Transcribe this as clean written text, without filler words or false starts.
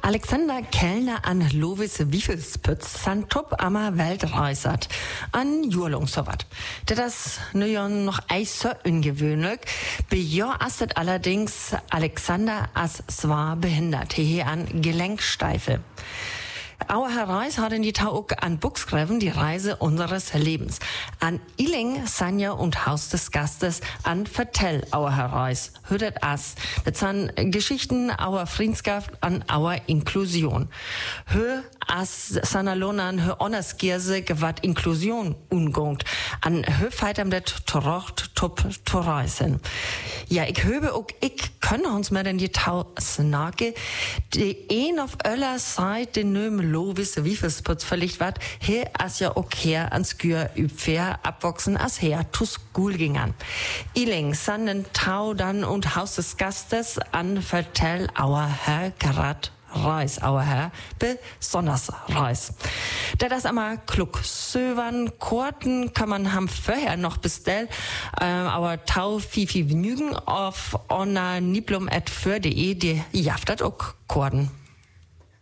Alexander Kellner an Lovis Wiefelspütz san top ammer Weltreisert an Jurlung so wat. Das nu ja noch eis so ungewöhnlich. Bejoastet allerdings Alexander as zwar behindert, hier an Gelenksteife. Our Reis hat in die Tau an Buchs geschrieben, die Reise unseres Lebens. An Iling, Sanja und Haus des Gastes an Vertell Our Reis. Hüdet as. Das sind Geschichten Our Friendschaft an Our Inklusion. Hö as Sanalonan hö Onnerskirse gewat Inklusion ungongt. An hö feitem det Torocht tup Toreisen. Ja, ich höbe auch, ich können uns mehr in die Tau snake. Die ein auf Öller Seite den Nöm Lovis Wiefelspütz verlegt wat, hier as ja okay ans Gür übfair abwachsen as her zu School gingern. Iling, Sanden, Tau dann und Haus des Gastes an Vertell Auer Herr Karat Reis, Auer Herr, besonders Reis. Da das einmal klug söwern, Korten kann man ham vorher noch bestellen, aber Tau Fifi Gnügen auf onna niblum@für.de, die jaftet auch Korten.